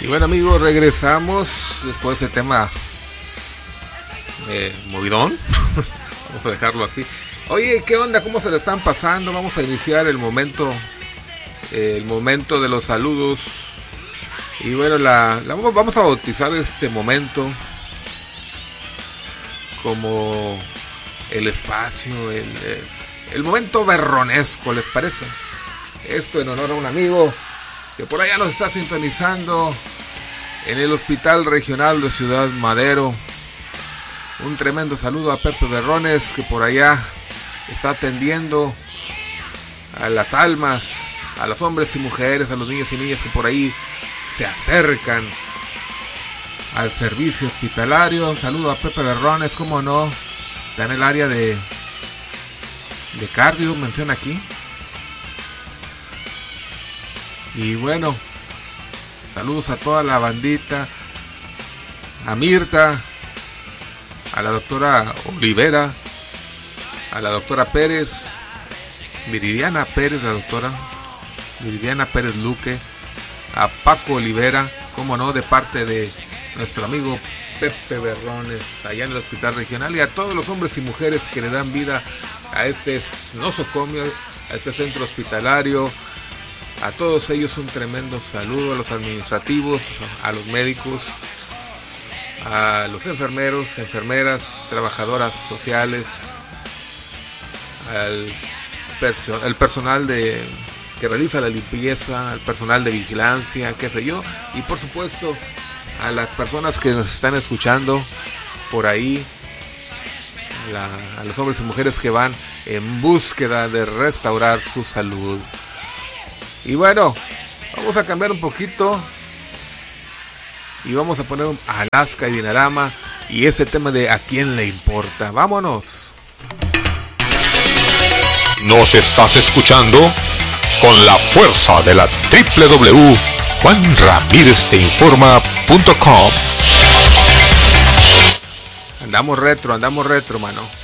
Y bueno, amigos, regresamos después de este tema movidón. Vamos a dejarlo así. Oye, ¿qué onda? ¿Cómo se le están pasando? Vamos a iniciar el momento de los saludos. Y bueno, vamos a bautizar este momento como el espacio, el momento berronesco, ¿les parece? Esto en honor a un amigo que por allá nos está sintonizando en el Hospital Regional de Ciudad Madero. Un tremendo saludo a Pepe Berrones, que por allá está atendiendo a las almas, a los hombres y mujeres, a los niños y niñas que por ahí se acercan al servicio hospitalario. Un saludo a Pepe Berrones, cómo no, está en el área de cardio, menciona aquí. Y bueno, saludos a toda la bandita, a Mirta, a la doctora Olivera, a la doctora Pérez, Viridiana Pérez, la doctora Viridiana Pérez Luque, a Paco Olivera, como no, de parte de nuestro amigo Pepe Berrones, allá en el Hospital Regional, y a todos los hombres y mujeres que le dan vida a este nosocomio, a este centro hospitalario. A todos ellos un tremendo saludo, a los administrativos, a los médicos, a los enfermeros, enfermeras, trabajadoras sociales, al personal que realiza la limpieza, al personal de vigilancia, qué sé yo, y por supuesto a las personas que nos están escuchando por ahí, a los hombres y mujeres que van en búsqueda de restaurar su salud. Y bueno, vamos a cambiar un poquito y vamos a poner un Alaska y Dinarama y ese tema de ¿a quién le importa? ¡Vámonos! Nos estás escuchando con la fuerza de la www.juanramirezteinforma.com. Andamos retro, mano.